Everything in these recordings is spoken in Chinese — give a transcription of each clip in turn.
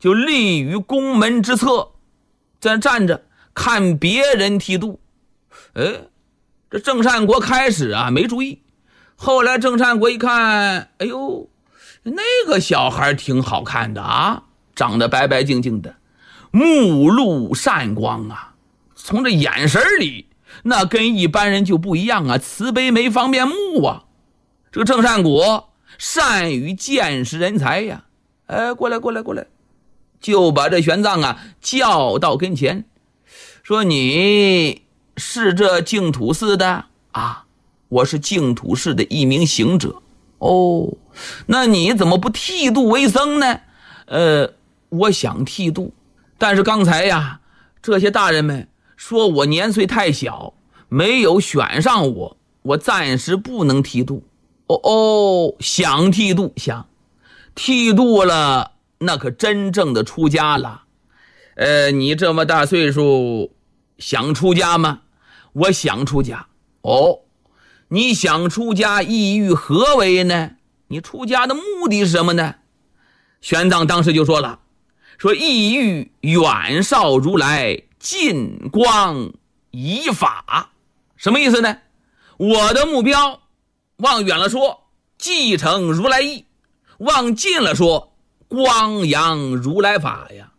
就立于宫门之侧，在那站着看别人剃度。这郑善国开始啊没注意，后来郑善国一看，哎呦，那个小孩挺好看的啊，长得白白净净的，目露善光啊，从这眼神里那跟一般人就不一样啊，慈悲眉方面目啊。这个郑善国善于见识人才呀，过来，就把这玄奘啊叫到跟前，说你是这净土寺的啊？我是净土寺的一名行者。哦，那你怎么不剃度为僧呢？我想剃度，但是刚才呀，这些大人们说我年岁太小，没有选上我，我暂时不能剃度。想剃度，想剃度了，那可真正的出家了。你这么大岁数，想出家吗？我想出家。你想出家意欲何为呢？你出家的目的是什么呢？玄奘当时就说了，说意欲远绍如来近光以法。什么意思呢？我的目标往远了说继承如来意，往近了说光扬如来法呀。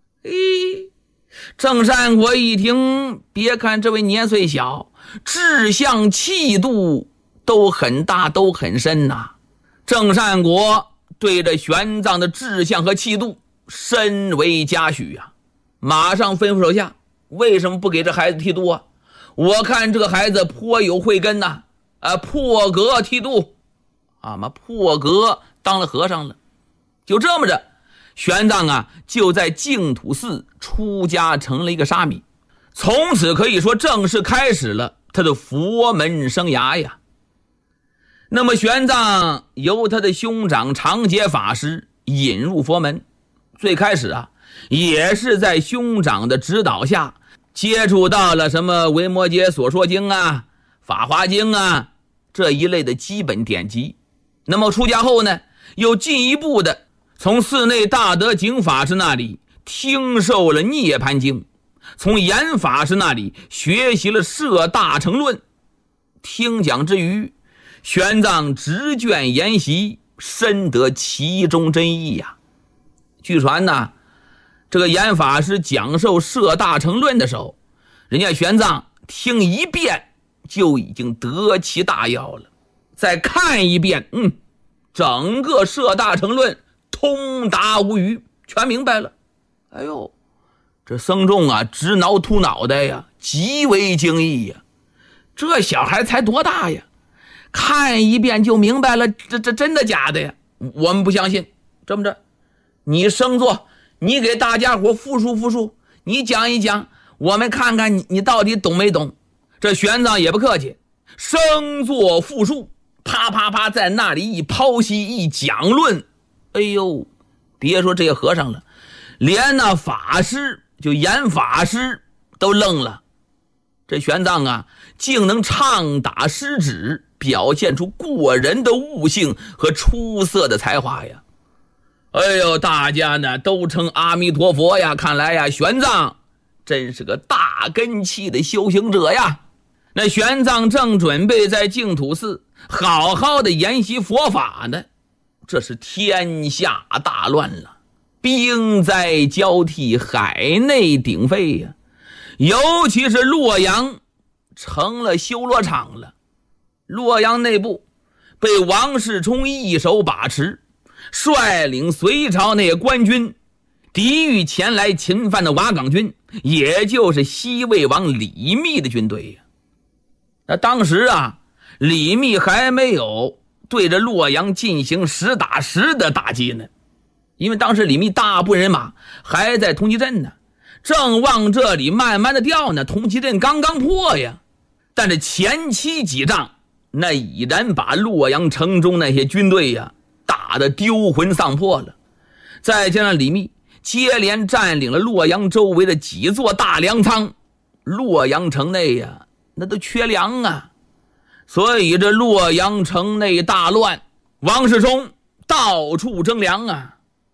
郑善国一听，别看这位年岁小，志向气度都很大，都很深呐。郑善国对着玄奘的志向和气度深为嘉许呀，马上吩咐手下，为什么不给这孩子剃度啊？我看这个孩子颇有慧根呐，破格剃度破格当了和尚了。就这么着，玄奘啊就在净土寺出家成了一个沙弥，从此可以说正式开始了他的佛门生涯呀。那么玄奘由他的兄长长节法师引入佛门，最开始啊也是在兄长的指导下接触到了什么维摩诘所说经啊、法华经啊这一类的基本典籍。那么出家后呢，又进一步的从寺内大德景法师那里听受了涅槃经，从严法师那里学习了摄大乘论。听讲之余，玄奘执卷研习，深得其中真意呀。据传呢，这个严法师讲授摄大乘论的时候，人家玄奘听一遍就已经得其大要了，再看一遍，整个摄大乘论通达无虞，全明白了。这僧众啊直挠秃脑袋呀，极为惊异呀。这小孩才多大呀，看一遍就明白了，这真的假的呀？我们不相信。这么着，你升座，你给大家伙复述，你讲一讲，我们看看你到底懂没懂。这玄奘也不客气，升座复述，啪在那里一剖析一讲论。别说这些和尚了，连那法师就严法师都愣了。这玄奘啊竟能畅打诗旨，表现出过人的悟性和出色的才华呀。大家呢都称阿弥陀佛呀，看来呀玄奘真是个大根器的修行者呀。那玄奘正准备在净土寺好好的研习佛法呢，这是天下大乱了，兵灾交替，海内鼎沸呀。尤其是洛阳成了修罗场了。洛阳内部被王世充一手把持，率领隋朝那些官军抵御前来侵犯的瓦岗军，也就是西魏王李密的军队呀。那当时啊，李密还没有对着洛阳进行实打实的打击呢，因为当时李密大部分人马还在同济镇呢，正往这里慢慢的调呢，同济镇刚刚破呀。但是前期几仗，那已然把洛阳城中那些军队呀打得丢魂丧魄了。再加上李密接连占领了洛阳周围的几座大粮仓，洛阳城内呀那都缺粮啊。所以这洛阳城内大乱，王世充到处征粮啊。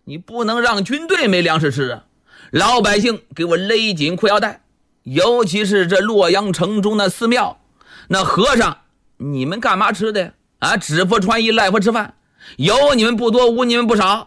你不能让军队没粮食吃啊！老百姓给我勒紧裤腰带，尤其是这洛阳城中的寺庙，那和尚，你们干嘛吃的呀？啊，指腹穿衣，赖活吃饭，有你们不多，无你们不少。